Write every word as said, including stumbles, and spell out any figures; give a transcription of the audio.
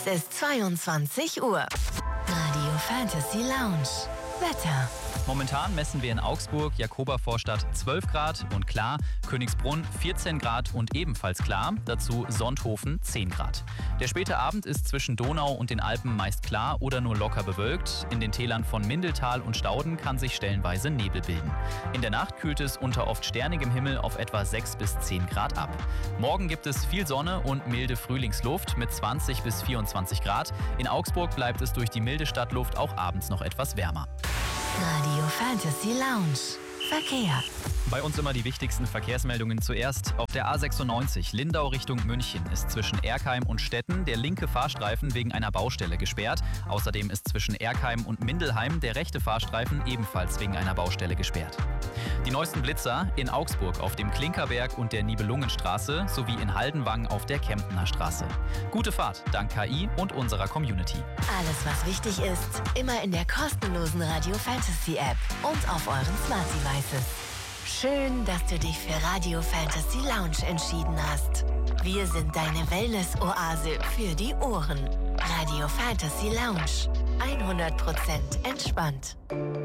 Es ist zweiundzwanzig Uhr. Radio Fantasy Lounge. Wetter. Momentan messen wir in Augsburg, Jakobervorstadt zwölf Grad und klar, Königsbrunn vierzehn Grad und ebenfalls klar, dazu Sonthofen zehn Grad. Der späte Abend ist zwischen Donau und den Alpen meist klar oder nur locker bewölkt. In den Tälern von Mindeltal und Stauden kann sich stellenweise Nebel bilden. In der Nacht kühlt es unter oft sternigem Himmel auf etwa sechs bis zehn Grad ab. Morgen gibt es viel Sonne und milde Frühlingsluft mit zwanzig bis vierundzwanzig Grad. In Augsburg bleibt es durch die milde Stadtluft auch abends noch etwas wärmer. Radio Fantasy Lounge. Verkehr. Bei uns immer die wichtigsten Verkehrsmeldungen zuerst. Auf der A sechsundneunzig Lindau Richtung München ist zwischen Erkheim und Stetten der linke Fahrstreifen wegen einer Baustelle gesperrt. Außerdem ist zwischen Erkheim und Mindelheim der rechte Fahrstreifen ebenfalls wegen einer Baustelle gesperrt. Die neuesten Blitzer in Augsburg auf dem Klinkerberg und der Nibelungenstraße sowie in Haldenwang auf der Kemptener Straße. Gute Fahrt dank K I und unserer Community. Alles, was wichtig ist, immer in der kostenlosen Radio Fantasy App und auf euren Smart Devices. Schön, dass du dich für Radio Fantasy Lounge entschieden hast. Wir sind deine Wellness-Oase für die Ohren. Radio Fantasy Lounge. hundert Prozent entspannt.